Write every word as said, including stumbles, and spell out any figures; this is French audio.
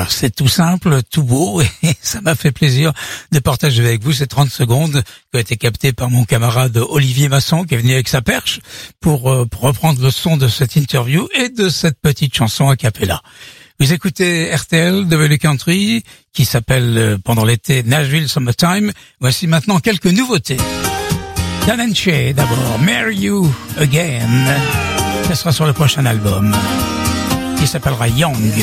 Voilà, c'est tout simple, tout beau, et ça m'a fait plaisir de partager avec vous ces trente secondes qui ont été captées par mon camarade Olivier Masson, qui est venu avec sa perche pour, euh, pour reprendre le son de cette interview et de cette petite chanson a cappella. Vous écoutez R T L W Country, qui s'appelle euh, pendant l'été Nashville Summertime. Voici maintenant quelques nouveautés. Dan and Shay d'abord, Marry You Again. Ce sera sur le prochain album, qui s'appellera Young.